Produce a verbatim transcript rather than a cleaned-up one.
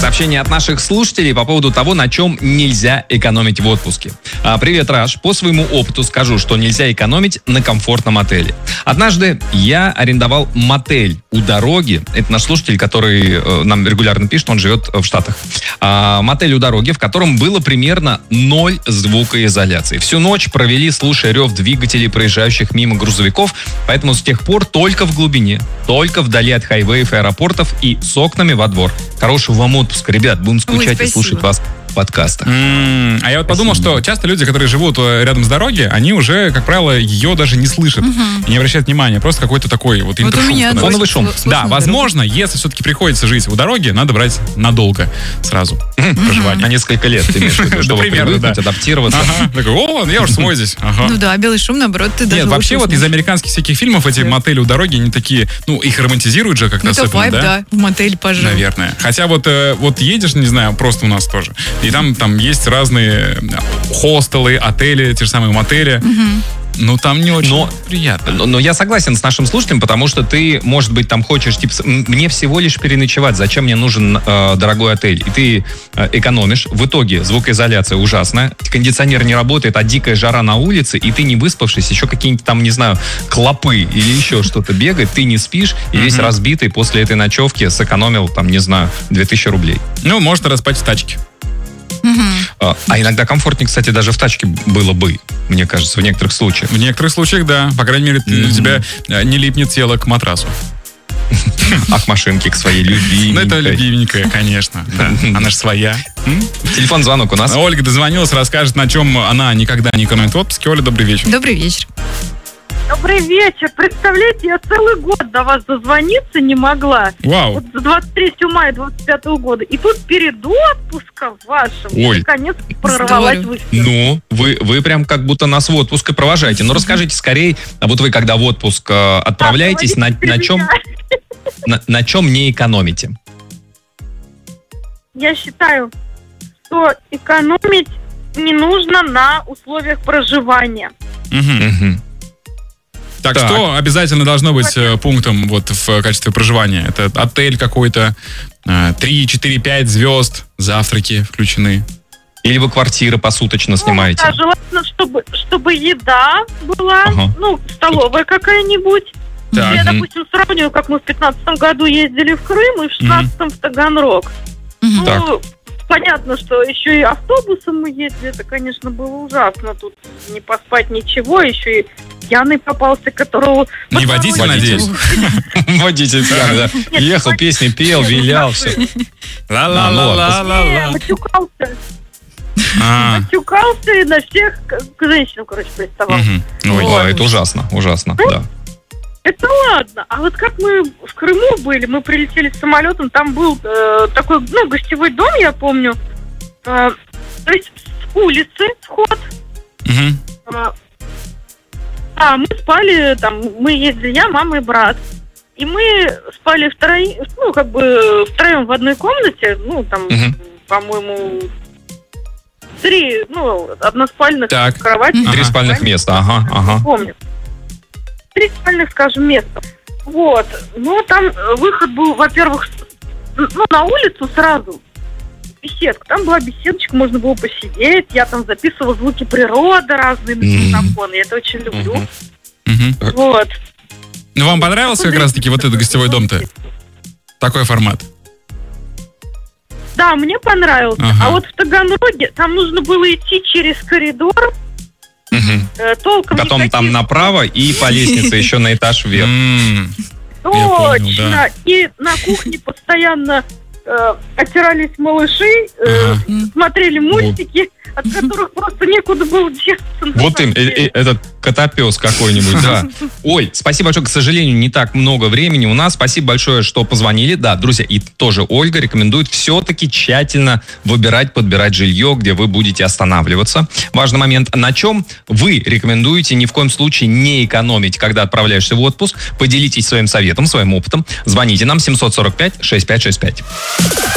Сообщение от наших слушателей по поводу того, на чем нельзя экономить в отпуске. А, привет, Раш. По своему опыту скажу, что нельзя экономить на комфортном отеле. Однажды я арендовал мотель у дороги. Это наш слушатель, который э, нам регулярно пишет, он живет в Штатах. А, мотель у дороги, в котором было примерно ноль звукоизоляции. Всю ночь провели, слушая рев двигателей, проезжающих мимо грузовиков. Поэтому с тех пор только в глубине, только вдали от хайвеев и аэропортов и с окнами во двор. Хорошего вам отпуска, ребят. Будем скучать Ой, и слушать вас в подкастах. Mm, а я вот подумал, что часто люди, которые живут рядом с дорогой, они уже, как правило, ее даже не слышат Угу. и не обращают внимания. Просто какой-то такой вот Вот у интершум. меня становится. Фоновый шум. слышно Да, дорогу. возможно, если все-таки приходится жить у дороги, надо брать надолго сразу проживание. На несколько лет, ты имеешь в виду, Да, чтобы примерно, привыкнуть, да. адаптироваться. Ага, такой, о, я уж свой здесь. Ага. Ну да, белый шум, наоборот, ты даже Нет, вообще лучше вот из услышишь. американских всяких фильмов эти мотели у дороги, они такие, ну, их романтизируют же как-то Ну, это особенно, вайб, да? да, в мотель, пожалуйста. Наверное. Хотя вот, э, вот едешь, не знаю, просто у нас тоже. И там, там есть разные хостелы, отели, те же самые мотели. Ну, там не очень Но- приятно. Но, но я согласен с нашим слушателем, потому что ты, может быть, там хочешь, типа, с- м, мне всего лишь переночевать, зачем мне нужен э, дорогой отель? И ты э, экономишь. В итоге звукоизоляция ужасная, кондиционер не работает, а дикая жара на улице, и ты не выспавшись, еще какие-нибудь там, не знаю, клопы или еще что-то бегает, ты не спишь, и весь Мгм. разбитый после этой ночевки сэкономил, там, не знаю, две тысячи рублей. Ну, может распать в тачке. Мгм. А, а иногда комфортнее, кстати, даже в тачке было бы, мне кажется, в некоторых случаях. В некоторых случаях, да. По крайней мере, ты- у Мгм. тебя э, не липнет тело к матрасу. А к машинке, к своей любимой. Ну, это любименькая, конечно. Да. Она же своя. М? Телефон, звонок у нас. Ольга дозвонилась, расскажет, на чем она никогда не экономит в отпуске. Оля, добрый вечер. Добрый вечер. Добрый вечер. Представляете, я целый год до вас дозвониться не могла. Вау. Вот с двадцать третьего мая двадцать пятого года. И тут перед отпуском вашим Ой. наконец прорвалась в эфир. Ну, вы, вы прям как будто нас в отпуск и провожаете. Но расскажите скорее, а вот вы когда в отпуск э, отправляетесь, на, Да, на, чем, меня. на, на чем не экономите? Я считаю, что экономить не нужно на условиях проживания. Мгм. Мгм. Так, Так. что обязательно должно быть э, пунктом вот в качестве проживания? Это отель какой-то, э, три, четыре, пять звезд, завтраки включены. Или вы квартиры посуточно снимаете? Ну, да, желательно, чтобы, чтобы еда была, Ага. ну, столовая какая-нибудь. Так. Я, Мгм. допустим, сравниваю, как мы в пятнадцатом году ездили в Крым и в шестнадцатом в Таганрог. Мгм. Так. Ну, понятно, что еще и автобусом мы ездили, это, конечно, было ужасно. Тут не поспать ничего, еще и пьяный попался, которого... Не по водитель, дороге- надеюсь? Водитель пьяный, да. Нет, Ехал, водитель- песни пел, вилял, все. Не, матюкался, А, матюкался и на всех к к женщинам, короче, приставал. мгм. Ой. О, это ужасно, ужасно, да. Это ладно. А вот как мы в Крыму были, мы прилетели с самолетом, там был э, такой, ну, гостевой дом, я помню. Э, то есть с улицы вход. Мгм. Э, а мы спали, там, мы ездили, я, мама и брат. И мы спали втроем, ну, как бы втроем в одной комнате, ну, там, Мгм. по-моему, три, ну, односпальных Так. кровати. Три Ага. спальных места, ага, Не ага. помню. Три спальных, скажем, места. Вот. Ну, там э, выход был, во-первых, с- ну, на улицу сразу. Беседка. Там была беседочка, можно было посидеть. Я там записывала звуки природы разные на Мгм. телефон. Я это очень люблю. Мгм. Мгм. Вот. Ну, вам понравился как раз-таки вот этот гостевой дом-то? Такой формат? Да, мне понравился. Ага. А вот в Таганроге там нужно было идти через коридор. Мгм. э, толком Потом никаких- там направо и по лестнице еще на этаж вверх. М, Точно. понял, да. И на кухне постоянно э, отирались малыши, э, Ага. смотрели мультики, от которых просто некуда было деться. на Вот им, самом э, деле. э, этот котопес какой-нибудь, да. Оль, спасибо большое. К сожалению, не так много времени у нас. Спасибо большое, что позвонили. Да, друзья, и тоже Ольга рекомендует все-таки тщательно выбирать, подбирать жилье, где вы будете останавливаться. Важный момент. На чем вы рекомендуете ни в коем случае не экономить, когда отправляешься в отпуск? Поделитесь своим советом, своим опытом. Звоните нам семь сорок пять шестьдесят пять шестьдесят пять.